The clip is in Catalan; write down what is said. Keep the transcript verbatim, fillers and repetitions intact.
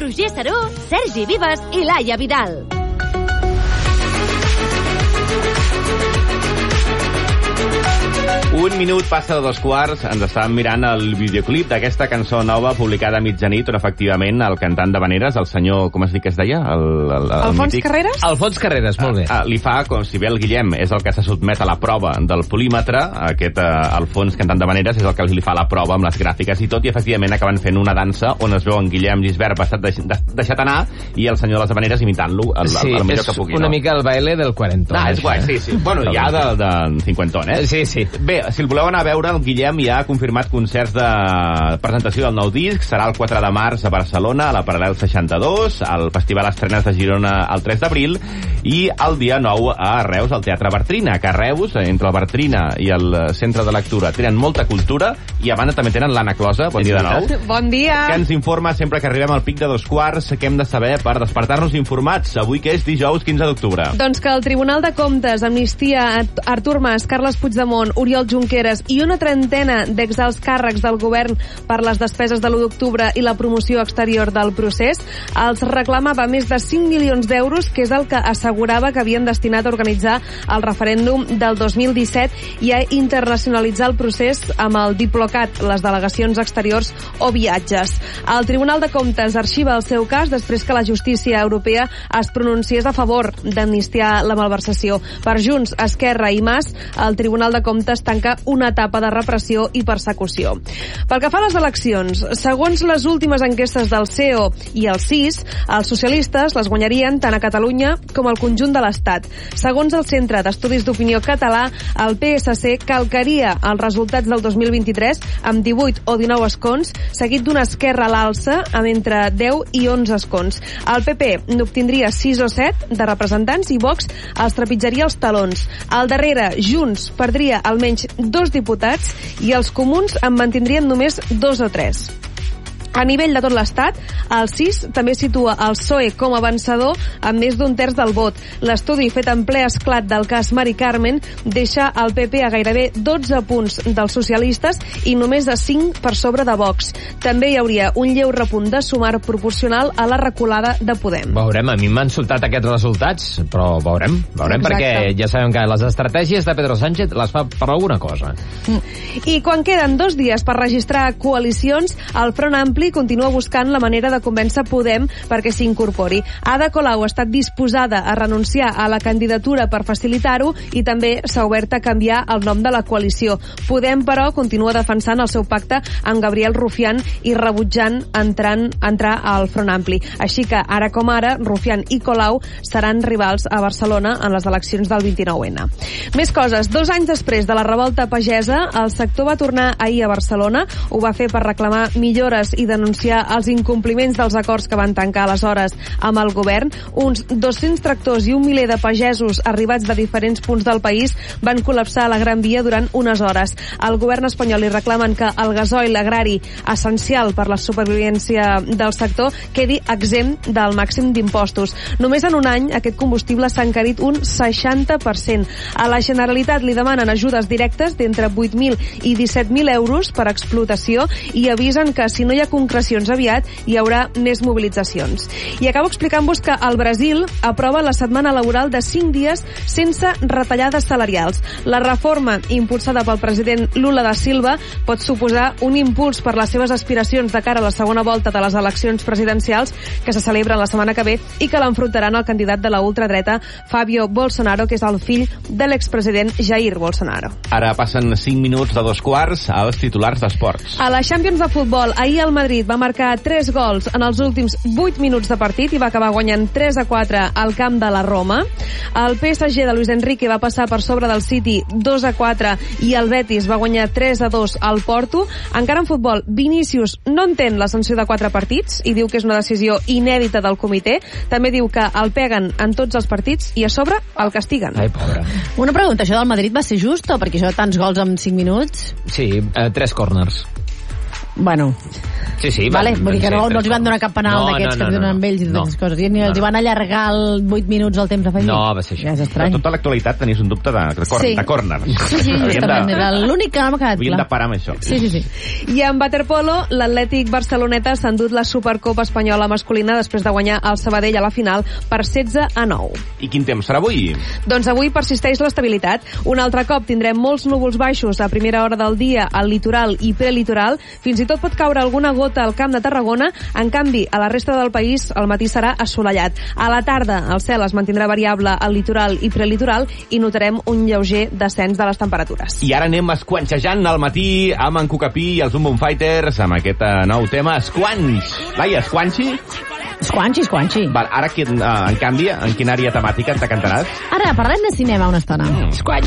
Roger Saró, Sergi Vives i Laia Vidal. Un minut passa de dos quarts, ens estàvem mirant el videoclip d'aquesta cançó nova publicada a mitjanit, on efectivament el cantant d'Havaneres, el senyor, com es diu que es deia? El, el, el Alfons mític... Carreras? Alfons Carreras, molt bé. Ah, li fa com si bé el Guillem és el que se sotmet a la prova del polímetre, aquest uh, Alfons, cantant d'Havaneres, és el que li fa la prova amb les gràfiques i tot, i efectivament acaben fent una dansa on es veu en Guillem Gisbert bastat deix, deixat anar i el senyor de les Havaneres imitant-lo el, sí, el, el millor que pugui. Una no? mica el baile del quarantón. Ah, és guai, sí, sí. Bueno, ja de, de cinquantón, eh? Sí, sí. Bé, si el voleu anar a veure, el Guillem ja ha confirmat concerts de presentació del nou disc. Serà el quatre de març a Barcelona, a la Paral·lel seixanta-dos, al Festival Estrenes de Girona el tres d'abril i el dia nou a Reus, al Teatre Bartrina, que a Reus, entre el Bartrina i el Centre de Lectura, tenen molta cultura i a banda també tenen l'Anna Closa. Bon dia de nou. Bon dia. Que ens informa sempre que arribem al pic de dos quarts què hem de saber per despertar-nos informats. Avui que és dijous quinze d'octubre. Doncs que el Tribunal de Comptes, Amnistia, Artur Mas, Carles Puigdemont, Oriol Junqueras i una trentena d'exalts càrrecs del govern per les despeses de l'u d'octubre i la promoció exterior del procés els reclamava més de cinc milions d'euros, que és el que assegurava que havien destinat a organitzar el referèndum del dos mil disset i a internacionalitzar el procés amb el Diplocat, les delegacions exteriors o viatges. El Tribunal de Comptes arxiva el seu cas després que la justícia europea es pronunciés a favor d'amnistiar la malversació. Per Junts, Esquerra i Mas, el Tribunal de Comptes tanca una etapa de repressió i persecució. Pel que fa a les eleccions, segons les últimes enquestes del C E O i el C I S, els socialistes les guanyarien tant a Catalunya com al conjunt de l'Estat. Segons el Centre d'Estudis d'Opinió Català, el P S C calcaria els resultats del dos mil vint-i-tres amb divuit o dinou escons, seguit d'una Esquerra a l'alça amb entre deu i onze escons. El P P n'obtindria sis o set de representants i Vox els trepitjaria els talons. Al darrere, Junts perdria almenys dos diputats i els comuns en mantindrien només dos o tres. A nivell de tot l'Estat, el C I S també situa el P S O E com a vencedor amb més d'un terç del vot. L'estudi fet en ple esclat del cas Mari Carmen deixa el P P a gairebé dotze punts dels socialistes i només de cinc per sobre de Vox. També hi hauria un lleu repunt de sumar proporcional a la reculada de Podem. Veurem, a mi m'han soltat aquests resultats, però veurem, veurem Exacte. Perquè ja sabem que les estratègies de Pedro Sánchez les fa per alguna cosa. I quan queden dos dies per registrar coalicions, el Front Ampli continua buscant la manera de convèncer Podem perquè s'incorpori. Ada Colau ha estat disposada a renunciar a la candidatura per facilitar-ho i també s'ha obert a canviar el nom de la coalició. Podem, però, continua defensant el seu pacte amb Gabriel Rufián i rebutjant entrant, entrar al Front Ampli. Així que, ara com ara, Rufián i Colau seran rivals a Barcelona en les eleccions del vint-i-nou ene. Més coses. Dos anys després de la revolta pagesa, el sector va tornar ahir a Barcelona. Ho va fer per reclamar millores i denunciar els incompliments dels acords que van tancar aleshores amb el govern. Uns dos-cents tractors i un miler de pagesos arribats de diferents punts del país van col·lapsar la Gran Via durant unes hores. Al govern espanyol li reclamen que el gasoil agrari, essencial per la supervivència del sector, quedi exempt del màxim d'impostos. Només en un any aquest combustible s'ha encarit un seixanta per cent. A la Generalitat li demanen ajudes directes d'entre vuit mil i disset mil euros per explotació i avisen que si no hi ha concrecions aviat hi haurà més mobilitzacions. I acabo explicant-vos que el Brasil aprova la setmana laboral de cinc dies sense retallades salarials. La reforma impulsada pel president Lula da Silva pot suposar un impuls per les seves aspiracions de cara a la segona volta de les eleccions presidencials que se celebren la setmana que ve i que l'enfrontaran al candidat de la ultradreta Fabio Bolsonaro, que és el fill de l'expresident Jair Bolsonaro. Ara passen cinc minuts de dos quarts als titulars d'esports. A la Champions de futbol, ahir el Madrid va marcar tres gols en els últims vuit minuts de partit i va acabar guanyant tres a quatre al camp de la Roma. El P S G de Luis Enrique va passar per sobre del City dos a quatre i el Betis va guanyar tres a dos al Porto. Encara en futbol, Vinícius no entén la sanció de quatre partits i diu que és una decisió inèdita del comitè. També diu que el peguen en tots els partits i a sobre el castiguen. Ai, pobre. Una pregunta, això del Madrid va ser just o perquè això tants gols en cinc minuts? Sí, eh, tres corners. Bueno... Sí, sí. Vale, van, vull dir que no, sí, no els van donar cap penal no, d'aquests no, que no, es donen no, amb ells i totes no. aquestes coses. I ni els no, van allargar el vuit minuts el temps afegit. No, va ser això. Ja és estrany. Tota l'actualitat tenies un dubte de, de, cor Sí. de córner. Sí, sí, justament. Era l'únic que no m'ha quedat Havíem clar. de parar amb això. Sí, sí, sí. I en waterpolo, l'Atlètic Barceloneta s'ha endut la Supercopa Espanyola masculina després de guanyar el Sabadell a la final per setze a nou. I quin temps serà avui? Doncs avui persisteix l'estabilitat. Un altre cop tindrem molts núvols baixos a primera hora del dia al litoral i prelitoral. Fins i tot pot caure alguna gota al Camp de Tarragona. En canvi, a la resta del país el matí serà assolellat. A la tarda el cel es mantindrà variable al litoral i prelitoral i notarem un lleuger descens de les temperatures. I ara anem esquanxejant al matí amb en Cucapí i els Zoom Fighters amb aquest uh, nou tema, Squanch. Laia, Squanchi? Squanchi, squanchi. Val, ara, quin, uh, en canvi, en quina àrea temàtica te cantaràs? Ara, parlem de cinema una estona. Mm. Squanchi.